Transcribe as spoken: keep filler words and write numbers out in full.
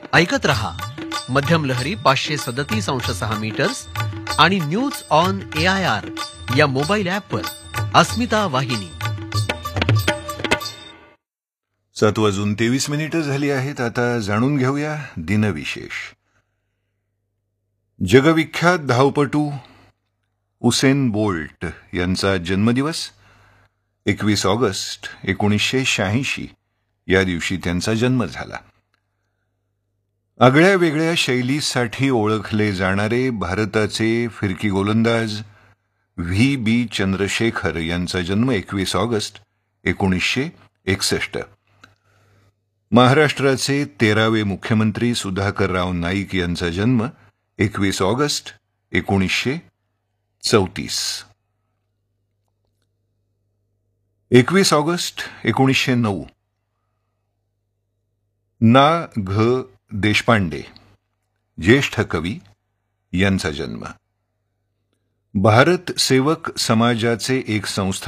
ऐकत रहा मध्यम लहरी पाचशे सदतीस अंश सहा मीटर्स आणि news on A I R या मोबाईल ॲपवर अस्मिता वाहिनी. सात वाजून तेवीस मिनिटं झाली आहेत. आता जाणून घेऊया दिनविशेष. जगविख्यात धावपटू उसेन बोल्ट यांचा जन्मदिवस एकवीस ऑगस्ट एकोणीसशे शहाऐंशी या दिवशी त्यांचा जन्म झाला. आगळ्या वेगळ्या शैलीसाठी ओळखले जाणारे भारताचे फिरकी गोलंदाज व्ही बी चंद्रशेखर यांचा जन्म एकवीस ऑगस्ट एकोणीसशे एकसष्ट. महाराष्ट्राचे तेरावे मुख्यमंत्री सुधाकरराव नाईक यांचा जन्म एकवीस ऑगस्ट एकोणीसशे चौतीस. एकवीस ऑगस्ट एकोणीसशे नऊ ना घ देशपांडे ज्येष्ठ कवी यांचा जन्म. भारत सेवक समाजाचे एक संस्था